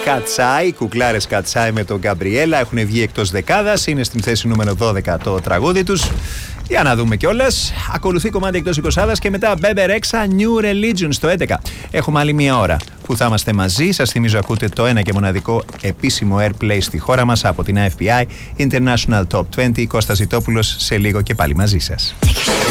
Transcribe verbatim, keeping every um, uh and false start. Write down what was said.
Κατσάι, κουκλάρες Κατσάι με τον Γκαμπριέλα έχουν βγει εκτός δεκάδας, είναι στην θέση νούμερο δώδεκα το τραγούδι τους. Για να δούμε κιόλας. Ακολουθεί κομμάτι εκτός εικοσάδας και μετά Bebe Rexha New Religion στο έντεκα. Έχουμε άλλη μία ώρα που θα είμαστε μαζί. Σας θυμίζω ακούτε το ένα και μοναδικό επίσημο airplay στη χώρα μας από την F B I International Top είκοσι. Κώστας Ζητόπουλος σε λίγο και πάλι μαζί σας.